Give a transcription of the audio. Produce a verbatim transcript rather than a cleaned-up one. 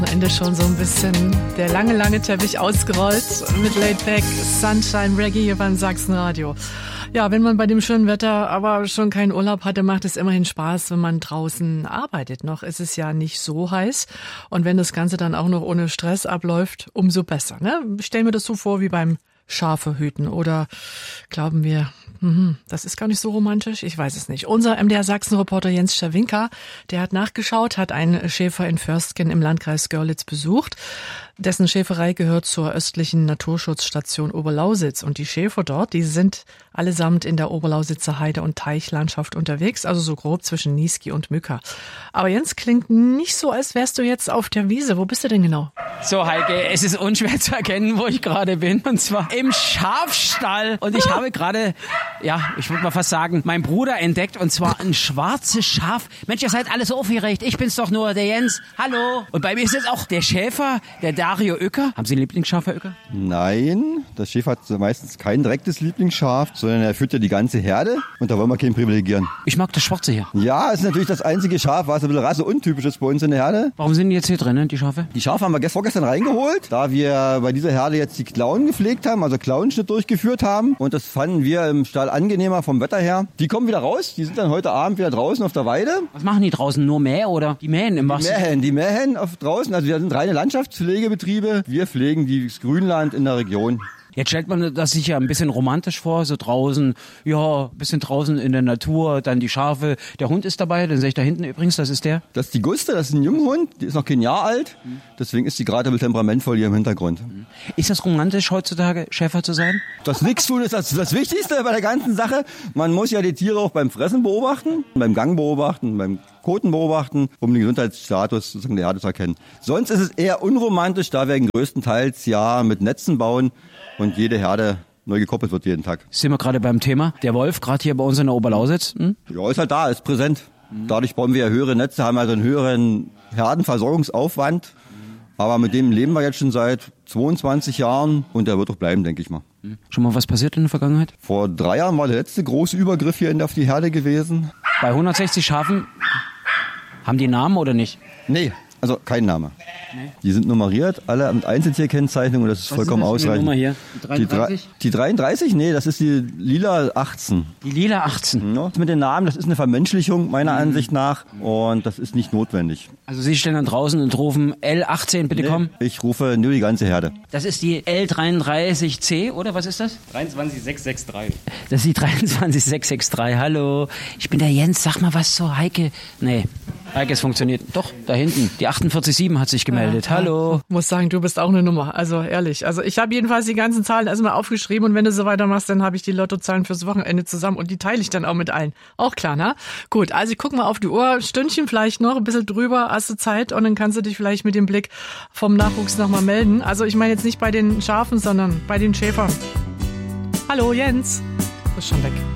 Am Ende schon so ein bisschen der lange, lange Teppich ausgerollt mit Laid Back, Sunshine Reggae hier beim Sachsenradio. Ja, wenn man bei dem schönen Wetter aber schon keinen Urlaub hatte, macht es immerhin Spaß, wenn man draußen arbeitet. Noch ist es ja nicht so heiß. Und wenn das Ganze dann auch noch ohne Stress abläuft, umso besser. Ne? Stell mir das so vor wie beim Schafe hüten. Oder glauben wir, hm, das ist gar nicht so romantisch? Ich weiß es nicht. Unser M D R Sachsen-Reporter Jens Czerwinka, der hat nachgeschaut, hat einen Schäfer in Förstgen im Landkreis Görlitz besucht. Dessen Schäferei gehört zur östlichen Naturschutzstation Oberlausitz. Und die Schäfer dort, die sind allesamt in der Oberlausitzer Heide- und Teichlandschaft unterwegs, also so grob zwischen Niesky und Mücka. Aber Jens, klingt nicht so, als wärst du jetzt auf der Wiese. Wo bist du denn genau? So, Heike, es ist unschwer zu erkennen, wo ich gerade bin. Und zwar im Schafstall. Und ich habe gerade, ja, ich würde mal fast sagen, meinen Bruder entdeckt. Und zwar ein schwarzes Schaf. Mensch, ihr seid alle so aufgeregt. Ich bin's doch nur, der Jens. Hallo. Und bei mir ist jetzt auch der Schäfer, der Dario Uecker. Haben Sie einen Lieblingsschaf, Herr Uecker? Nein, der Schäfer hat meistens kein direktes Lieblingsschaf, sondern er führt ja die ganze Herde. Und da wollen wir keinen privilegieren. Ich mag das Schwarze hier. Ja, es ist natürlich das einzige Schaf, was ein bisschen rasseuntypisch ist bei uns in der Herde. Warum sind die jetzt hier drin, die Schafe? Die Schafe haben wir vorgestern reingeholt, da wir bei dieser Herde jetzt die Klauen gepflegt haben, also Klauenschnitt durchgeführt haben. Und das fanden wir im Stall angenehmer vom Wetter her. Die kommen wieder raus, die sind dann heute Abend wieder draußen auf der Weide. Was machen die draußen? Nur Mäh oder? Die mähen im Die mähen, die mähen auf draußen. Also wir sind reine Landschaftspflegebetriebe. Wir pflegen das Grünland in der Region. Jetzt stellt man das sich ja ein bisschen romantisch vor, so draußen, ja, ein bisschen draußen in der Natur, dann die Schafe. Der Hund ist dabei, den sehe ich da hinten übrigens, das ist der. Das ist die Guste, das ist ein Junghund, die ist noch kein Jahr alt, deswegen ist die gerade ein bisschen temperamentvoll hier im Hintergrund. Ist das romantisch heutzutage, Schäfer zu sein? Das Nichtstun ist das, das Wichtigste bei der ganzen Sache. Man muss ja die Tiere auch beim Fressen beobachten, beim Gang beobachten, beim Koten beobachten, um den Gesundheitsstatus sozusagen der Herde zu erkennen. Sonst ist es eher unromantisch, da wir größtenteils ja mit Netzen bauen und jede Herde neu gekoppelt wird jeden Tag. Sind wir gerade beim Thema. Der Wolf, gerade hier bei uns in der Oberlausitz. Hm? Ja, ist halt da, ist präsent. Dadurch bauen wir ja höhere Netze, haben also einen höheren Herdenversorgungsaufwand. Aber mit dem leben wir jetzt schon seit zweiundzwanzig Jahren und der wird auch bleiben, denke ich mal. Schon mal was passiert in der Vergangenheit? Vor drei Jahren war der letzte große Übergriff hier auf die Herde gewesen. Bei hundertsechzig Schafen, haben die Namen oder nicht? Nee, also kein Name. Nee. Die sind nummeriert, alle mit Einzeltierkennzeichnung und das ist was vollkommen ist das für eine ausreichend. Nummer hier? Die dreiunddreißig? Die, die dreiunddreißig? Nee, das ist die lila achtzehn. Die lila achtzehn? Ja, mit den Namen, das ist eine Vermenschlichung meiner mhm. Ansicht nach und das ist nicht notwendig. Also Sie stehen dann draußen und rufen L achtzehn, bitte nee, kommen? Ich rufe nur die ganze Herde. Das ist die L dreiunddreißig C, oder was ist das? dreiundzwanzig sechs sechs drei. Das ist die dreiundzwanzig sechs sechs drei. Hallo, ich bin der Jens, sag mal was zur Heike. Nee, Heike, es funktioniert. Doch, da hinten, die achtundvierzig sieben hat sich gemeldet. Ja, hallo. Ich muss sagen, du bist auch eine Nummer, also ehrlich. Also ich habe jedenfalls die ganzen Zahlen erstmal aufgeschrieben und wenn du so weitermachst, dann habe ich die Lottozahlen fürs Wochenende zusammen und die teile ich dann auch mit allen. Auch klar, ne? Gut, also ich guck mal auf die Uhr, Stündchen vielleicht noch, ein bisschen drüber, hast du Zeit und dann kannst du dich vielleicht mit dem Blick vom Nachwuchs nochmal melden. Also ich meine jetzt nicht bei den Schafen, sondern bei den Schäfern. Hallo Jens. Ist schon weg.